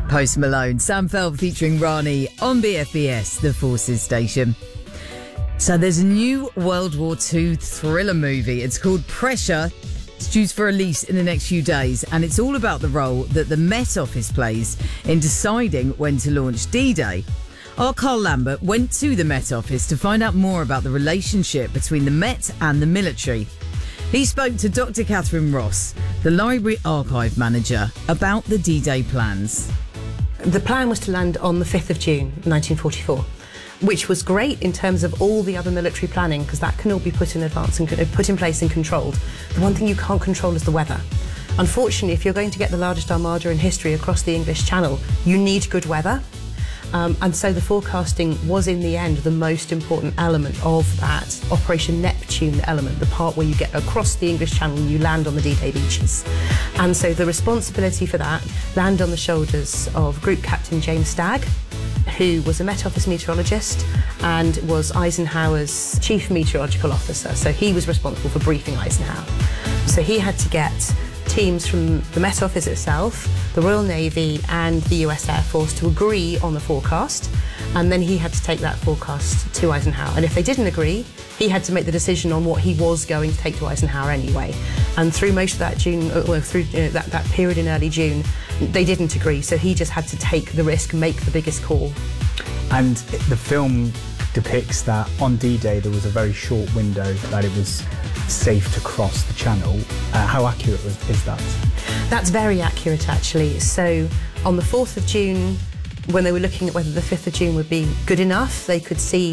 Post Malone, Sam Feldt featuring Rani on BFBS, the Forces station. So there's a new World War II thriller movie. It's called Pressure. It's due for release in the next few days, and it's all about the role that the Met Office plays in deciding when to launch D-Day. Our Carl Lambert went to the Met Office to find out more about the relationship between the Met and the military. He spoke to Dr. Catherine Ross, the Library Archive Manager, about the D-Day plans. The plan was to land on the 5th of June 1944, which was great in terms of all the other military planning, because that can all be put in advance and put in place and controlled. The one thing you can't control is the weather. Unfortunately, if you're going to get the largest armada in history across the English Channel, you need good weather. And so the forecasting was, in the end, the most important element of that Operation Neptune element, the part where you get across the English Channel and you land on the D-Day beaches. And so the responsibility for that landed on the shoulders of Group Captain James Stagg, who was a Met Office meteorologist and was Eisenhower's chief meteorological officer. So he was responsible for briefing Eisenhower. So he had to get teams from the Met Office itself, the Royal Navy and the US Air Force to agree on the forecast, and then he had to take that forecast to Eisenhower. And if they didn't agree, he had to make the decision on what he was going to take to Eisenhower anyway. And through most of that that period in early June, they didn't agree, so he just had to take the risk, make the biggest call. And the film depicts that on D-Day there was a very short window that it was safe to cross the channel. How accurate is that? That's very accurate, actually. So on the 4th of June, when they were looking at whether the 5th of June would be good enough, they could see